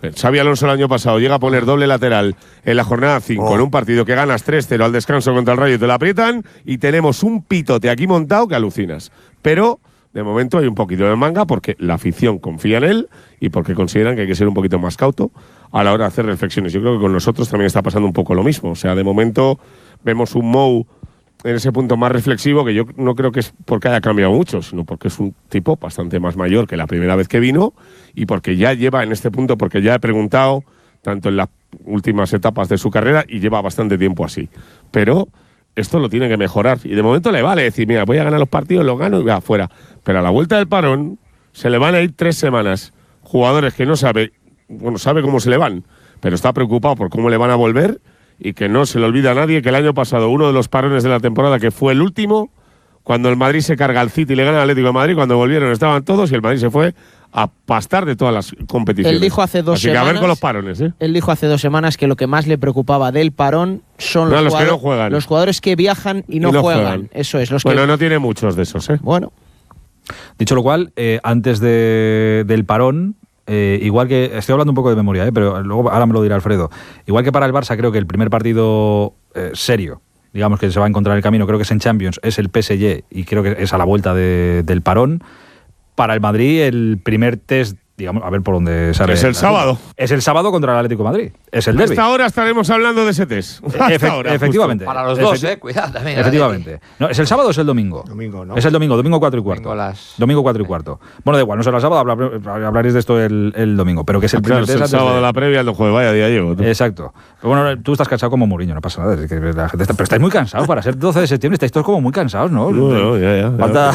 Xabi Alonso el año pasado llega a poner doble lateral en la jornada 5 en un partido que ganas 3-0 al descanso contra el Rayo y te lo aprietan y tenemos un pitote aquí montado que alucinas. Pero de momento hay un poquito de manga porque la afición confía en él y porque consideran que hay que ser un poquito más cauto a la hora de hacer reflexiones. Yo creo que con nosotros también está pasando un poco lo mismo. O sea, de momento vemos un Mou en ese punto más reflexivo, que yo no creo que es porque haya cambiado mucho, sino porque es un tipo bastante más mayor que la primera vez que vino y porque ya lleva en este punto, porque ya he preguntado tanto en las últimas etapas de su carrera y lleva bastante tiempo así. Pero esto lo tiene que mejorar y de momento le vale decir, mira, voy a ganar los partidos, los gano y va afuera. Pero a la vuelta del parón se le van a ir 3 semanas. Jugadores que no sabe cómo se le van, pero está preocupado por cómo le van a volver. Y que no se le olvida a nadie que el año pasado, uno de los parones de la temporada, que fue el último, cuando el Madrid se carga al City y le gana al Atlético de Madrid, cuando volvieron estaban todos y el Madrid se fue a pastar de todas las competiciones. Él dijo hace 2 semanas. Así que a ver con los parones, ¿eh? Él dijo hace 2 semanas que lo que más le preocupaba del parón son los que no juegan. Los jugadores que viajan y no juegan. Eso es. Bueno, no tiene muchos de esos, ¿eh? Bueno. Dicho lo cual, antes del parón, igual que, estoy hablando un poco de memoria, pero luego ahora me lo dirá Alfredo, igual que para el Barça creo que el primer partido serio, digamos, que se va a encontrar el camino, creo que es en Champions, es el PSG y creo que es a la vuelta del parón. Para el Madrid el primer test, digamos, a ver por dónde sale. Es el sábado. Es el sábado contra el Atlético de Madrid. Es el derbi. Hasta ahora estaremos hablando de ese test. Efectivamente. Para los dos, cuidado también. Efectivamente. No, ¿es el sábado o es el domingo? Domingo, ¿no? Es el domingo 4 y cuarto. Domingo 4 y cuarto. Bueno, da igual, no será el sábado, hablaréis de esto el domingo, pero que es el primer test. El sábado la previa del jueves, vaya día llevo. Exacto. Pero bueno, tú estás cansado como Mourinho, no pasa nada. Es que la gente pero estáis muy cansados para ser 12 de septiembre, estáis todos como muy cansados, ¿no? No, ya.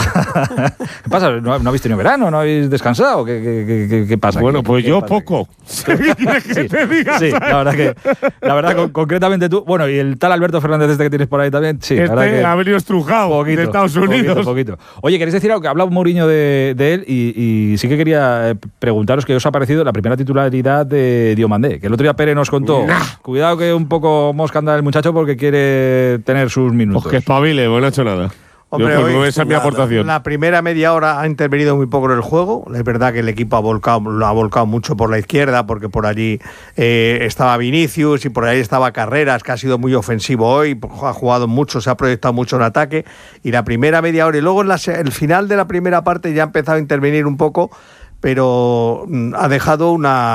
¿Qué pasa? ¿No habéis tenido verano? ¿No habéis descansado? ¿Qué pasa? Bueno, pues yo poco. ¿Qué quieres que te diga? Sí, la verdad, concretamente tú. Bueno, y el tal Alberto Fernández que tienes por ahí también. Sí, la verdad que ha venido estrujado de Estados Unidos. Poquito. Oye, ¿queréis decir algo? Que ha hablado Mourinho de él y sí que quería preguntaros qué os ha parecido la primera titularidad de Diomandé, que el otro día Pere nos contó. Cuidado que un poco mosca anda el muchacho porque quiere tener sus minutos. Pues que espabile, no ha hecho nada. Hombre, esa es mi aportación. La primera media hora ha intervenido muy poco en el juego. Es verdad que el equipo lo ha volcado mucho por la izquierda, porque por allí estaba Vinicius y por ahí estaba Carreras, que ha sido muy ofensivo hoy, ha jugado mucho, se ha proyectado mucho en ataque. Y la primera media hora, y luego en el final de la primera parte ya ha empezado a intervenir un poco, pero ha dejado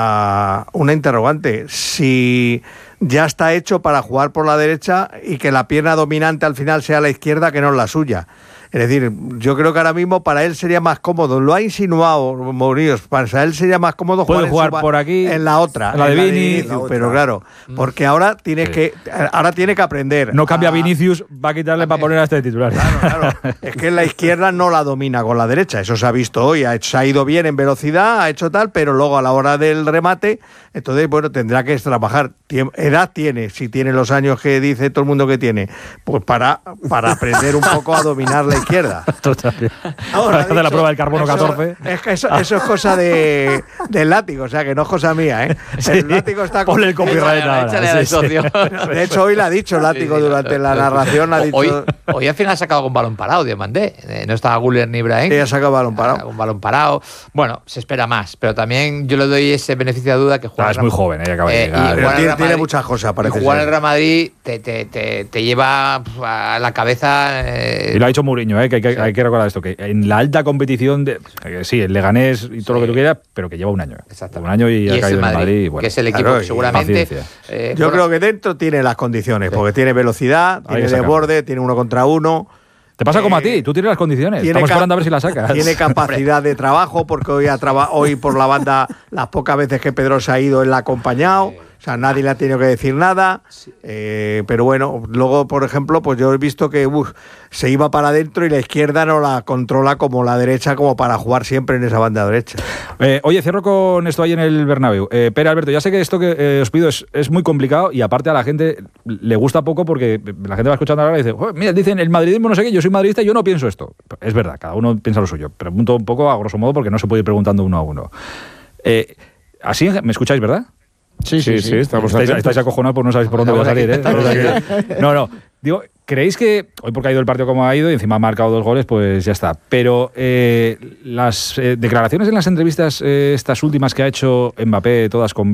una interrogante. Si ya está hecho para jugar por la derecha y que la pierna dominante al final sea la izquierda, que no es la suya. Es decir, yo creo que ahora mismo para él sería más cómodo, lo ha insinuado Mourinho, para él sería más cómodo jugar por aquí, en la otra, en la de Vinicius, pero claro, porque ahora tiene que aprender. No cambia Vinicius, va a quitarle para poner a este titular. Claro. Es que en la izquierda no la domina con la derecha, eso se ha visto hoy, se ha ido bien en velocidad, ha hecho tal, pero luego a la hora del remate, entonces bueno, tendrá que trabajar. Edad tiene, si tiene los años que dice todo el mundo que tiene, pues para aprender un poco a dominar la izquierda. Total. Hace la prueba del carbono 14. Es que eso es cosa del látigo, o sea que no es cosa mía, ¿eh? Sí. El látigo está con el copyright ahora. Socio. De hecho, hoy lo ha dicho el látigo durante la narración. Ha dicho... Hoy al final ha sacado con balón parado, Diomandé. No estaba Güler ni Ibrahim. Sí, ha sacado balón parado. Un balón parado. Bueno, se espera más, pero también yo le doy ese beneficio de duda que juega. Es muy joven, acaba de llegar. Tiene muchas cosas, parece. Y jugar en el Real Madrid te lleva a la cabeza. Y lo ha dicho Mourinho, que hay que recordar esto, que en la alta competición, sí, el Leganés y todo lo que tú quieras, pero que lleva un año. Exactamente. Un año y ha caído en el Madrid. Bueno, que es el equipo que seguramente. Yo creo que dentro tiene las condiciones, porque tiene velocidad, tiene desborde, tiene 1 contra 1. Te pasa como a ti, tú tienes las condiciones. Estamos esperando a ver si las sacas. Tiene capacidad de trabajo, porque hoy por la banda, las pocas veces que Pedro se ha ido, él la ha acompañado. O sea, nadie le ha tenido que decir nada. Pero bueno, luego, por ejemplo, pues yo he visto que se iba para adentro y la izquierda no la controla como la derecha, como para jugar siempre en esa banda derecha. Oye, cierro con esto ahí en el Bernabéu. Pere, Alberto, ya sé que esto que os pido es muy complicado y aparte a la gente le gusta poco porque la gente va escuchando ahora y dice, mira, dicen el madridismo no sé qué, yo soy madridista y yo no pienso esto. Es verdad, cada uno piensa lo suyo. Pregunto un poco a grosso modo porque no se puede ir preguntando uno a uno. Así, ¿me escucháis, verdad? Sí, estamos estáis acojonados por no sabéis por dónde voy a salir, ¿eh? No. Digo, ¿creéis que hoy porque ha ido el partido como ha ido y encima ha marcado 2 goles, pues ya está? Pero las declaraciones en las entrevistas estas últimas que ha hecho Mbappé, todas con